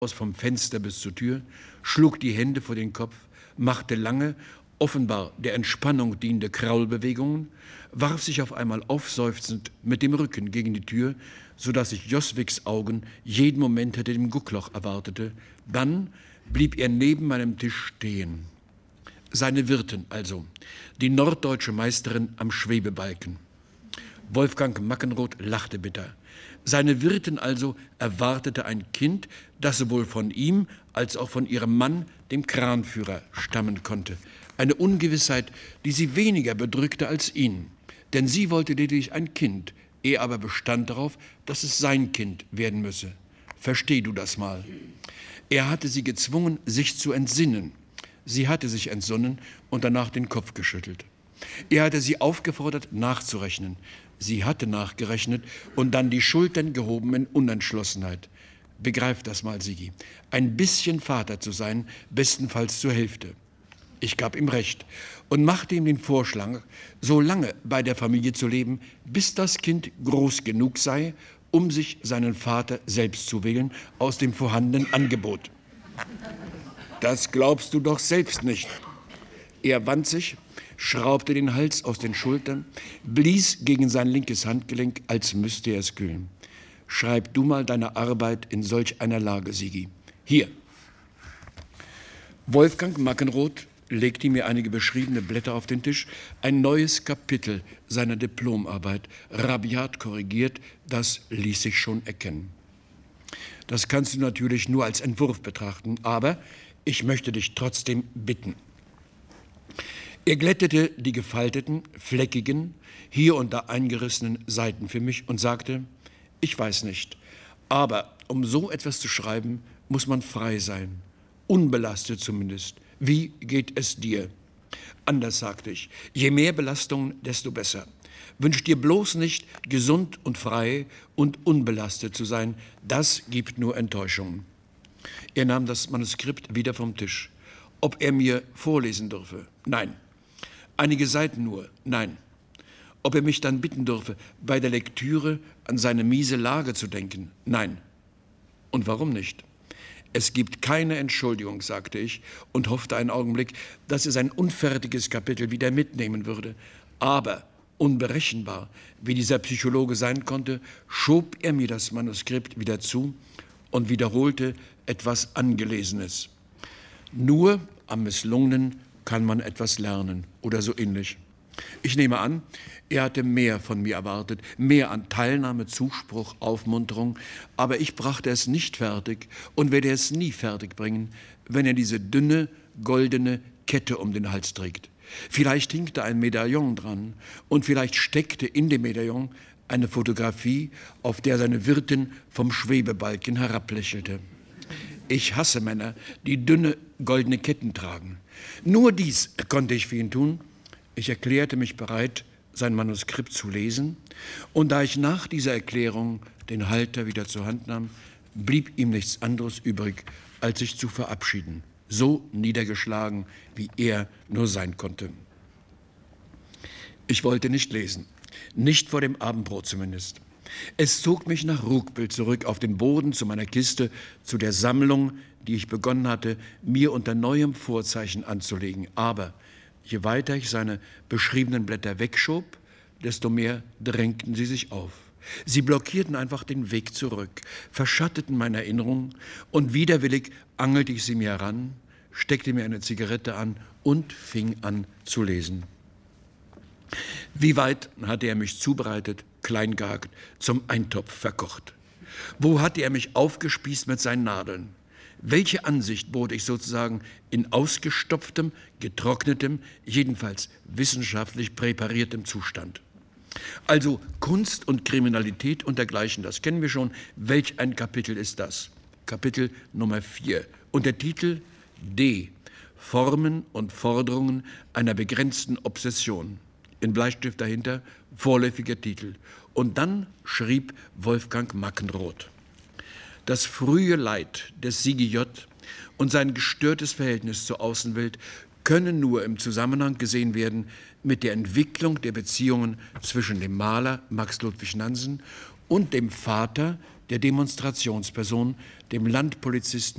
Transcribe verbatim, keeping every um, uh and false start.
vom Fenster bis zur Tür, schlug die Hände vor den Kopf, machte lange, offenbar der Entspannung dienende Kraulbewegungen, warf sich auf einmal aufseufzend mit dem Rücken gegen die Tür, sodass ich Joswigs Augen jeden Moment hinter dem Guckloch erwartete. Dann blieb er neben meinem Tisch stehen. Seine Wirtin also, die norddeutsche Meisterin am Schwebebalken. Wolfgang Mackenroth lachte bitter. Seine Wirtin also erwartete ein Kind, das sowohl von ihm als auch von ihrem Mann, dem Kranführer, stammen konnte. Eine Ungewissheit, die sie weniger bedrückte als ihn. Denn sie wollte lediglich ein Kind, er aber bestand darauf, dass es sein Kind werden müsse. Versteh du das mal. Er hatte sie gezwungen, sich zu entsinnen. Sie hatte sich entsonnen und danach den Kopf geschüttelt. Er hatte sie aufgefordert, nachzurechnen. Sie hatte nachgerechnet und dann die Schultern gehoben in Unentschlossenheit. Begreif das mal, Sigi. Ein bisschen Vater zu sein, bestenfalls zur Hälfte. Ich gab ihm recht und machte ihm den Vorschlag, so lange bei der Familie zu leben, bis das Kind groß genug sei, um sich seinen Vater selbst zu wählen aus dem vorhandenen Angebot. Das glaubst du doch selbst nicht. Er wand sich, schraubte den Hals aus den Schultern, blies gegen sein linkes Handgelenk, als müsste er es kühlen. Schreib du mal deine Arbeit in solch einer Lage, Sigi. Hier. Wolfgang Mackenroth legte mir einige beschriebene Blätter auf den Tisch, ein neues Kapitel seiner Diplomarbeit, rabiat korrigiert, das ließ sich schon erkennen. Das kannst du natürlich nur als Entwurf betrachten, aber ich möchte dich trotzdem bitten. Er glättete die gefalteten, fleckigen, hier und da eingerissenen Seiten für mich und sagte, ich weiß nicht, aber um so etwas zu schreiben, muss man frei sein, unbelastet zumindest. Wie geht es dir? Anders sagte ich, je mehr Belastung, desto besser. Wünsch dir bloß nicht, gesund und frei und unbelastet zu sein, das gibt nur Enttäuschungen. Er nahm das Manuskript wieder vom Tisch. Ob er mir vorlesen dürfe? Nein. Einige Seiten nur? Nein. Ob er mich dann bitten dürfe, bei der Lektüre an seine miese Lage zu denken? Nein. Und warum nicht? Es gibt keine Entschuldigung, sagte ich und hoffte einen Augenblick, dass er sein unfertiges Kapitel wieder mitnehmen würde. Aber unberechenbar, wie dieser Psychologe sein konnte, schob er mir das Manuskript wieder zu und wiederholte etwas Angelesenes. Nur am Misslungenen kann man etwas lernen oder so ähnlich. Ich nehme an, er hatte mehr von mir erwartet, mehr an Teilnahme, Zuspruch, Aufmunterung, aber ich brachte es nicht fertig und werde es nie fertig bringen, wenn er diese dünne, goldene Kette um den Hals trägt. Vielleicht hing da ein Medaillon dran und vielleicht steckte in dem Medaillon eine Fotografie, auf der seine Wirtin vom Schwebebalken herablächelte. Ich hasse Männer, die dünne, goldene Ketten tragen. Nur dies konnte ich für ihn tun. Ich erklärte mich bereit, sein Manuskript zu lesen. Und da ich nach dieser Erklärung den Halter wieder zur Hand nahm, blieb ihm nichts anderes übrig, als sich zu verabschieden. So niedergeschlagen, wie er nur sein konnte. Ich wollte nicht lesen. Nicht vor dem Abendbrot zumindest. Es zog mich nach Ruckbild zurück auf den Boden zu meiner Kiste, zu der Sammlung, die ich begonnen hatte, mir unter neuem Vorzeichen anzulegen. Aber je weiter ich seine beschriebenen Blätter wegschob, desto mehr drängten sie sich auf. Sie blockierten einfach den Weg zurück, verschatteten meine Erinnerungen und widerwillig angelte ich sie mir heran, steckte mir eine Zigarette an und fing an zu lesen. Wie weit hatte er mich zubereitet, klein gehackt, zum Eintopf verkocht? Wo hatte er mich aufgespießt mit seinen Nadeln? Welche Ansicht bot ich sozusagen in ausgestopftem, getrocknetem, jedenfalls wissenschaftlich präpariertem Zustand? Also Kunst und Kriminalität und dergleichen, das kennen wir schon. Welch ein Kapitel ist das? Kapitel Nummer vier. Und der Titel D. Formen und Forderungen einer begrenzten Obsession. In Bleistift dahinter, vorläufiger Titel. Und dann schrieb Wolfgang Mackenroth. Das frühe Leid des Sigi J. und sein gestörtes Verhältnis zur Außenwelt können nur im Zusammenhang gesehen werden mit der Entwicklung der Beziehungen zwischen dem Maler Max Ludwig Nansen und dem Vater der Demonstrationsperson, dem Landpolizisten